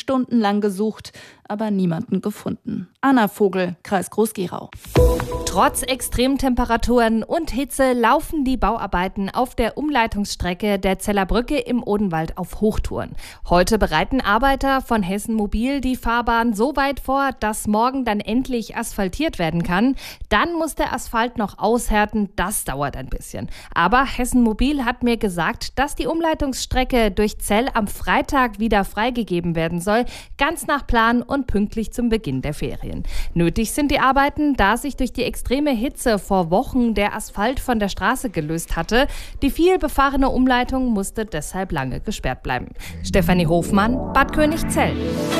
stundenlang gesucht, aber niemanden gefunden. Anna Vogel, Kreis Groß-Gerau. Trotz Extremtemperaturen und Hitze laufen die Bauarbeiten auf der Umleitungsstrecke der Zeller Brücke im Odenwald auf Hochtouren. Heute bereiten Arbeiter von Hessen Mobil die Fahrbahn so weit vor, dass morgen dann endlich asphaltiert werden kann. Dann muss der Asphalt noch aushärten, das dauert ein bisschen. Aber Hessen Mobil hat mir gesagt, dass die Umleitungsstrecke durch Zell am Freitag wieder freigegeben werden soll, ganz nach Plan und pünktlich zum Beginn der Ferien. Nötig sind die Arbeiten, da sich durch die extreme Hitze vor Wochen der Asphalt von der Straße gelöst hatte. Die viel befahrene Umleitung musste deshalb lange gesperrt bleiben. Stefanie Hofmann, Bad Königzell.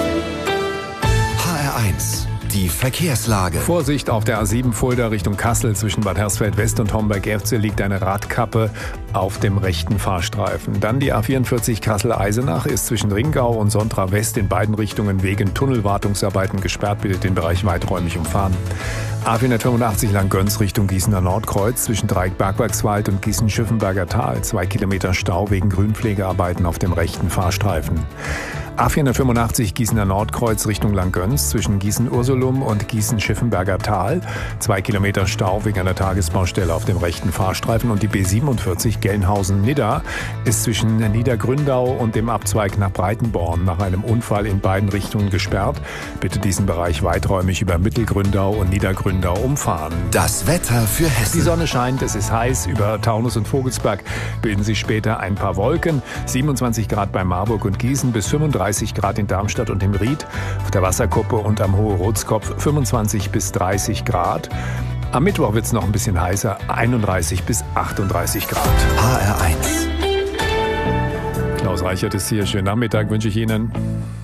HR1, die Verkehrslage. Vorsicht auf der A7 Fulda Richtung Kassel zwischen Bad Hersfeld West und Homberg-Efze liegt eine Radkappe auf dem rechten Fahrstreifen. Dann die A44 Kassel-Eisenach ist zwischen Ringau und Sontra West in beiden Richtungen wegen Tunnelwartungsarbeiten gesperrt. Bitte den Bereich weiträumig umfahren. A485 Langgöns Richtung Gießener Nordkreuz zwischen Dreieck-Bergwerkswald und Gießen-Schiffenberger Tal. 2 Kilometer Stau wegen Grünpflegearbeiten auf dem rechten Fahrstreifen. A485 Gießener Nordkreuz Richtung Langgöns zwischen Gießen-Ursulum und Gießen-Schiffenberger Tal. 2 Kilometer Stau wegen einer Tagesbaustelle auf dem rechten Fahrstreifen. Und die B47 Gelnhausen-Nidda ist zwischen Niedergründau und dem Abzweig nach Breitenborn nach einem Unfall in beiden Richtungen gesperrt. Bitte diesen Bereich weiträumig über Mittelgründau und Niedergründau umfahren. Das Wetter für Hessen. Die Sonne scheint, es ist heiß. Über Taunus und Vogelsberg bilden sich später ein paar Wolken. 27 Grad bei Marburg und Gießen bis 35 Grad in Darmstadt und im Ried. Auf der Wasserkuppe und am Hohe Rotskopf 25 bis 30 Grad. Am Mittwoch wird es noch ein bisschen heißer, 31 bis 38 Grad. HR1. Klaus Reichert ist hier. Schönen Nachmittag wünsche ich Ihnen.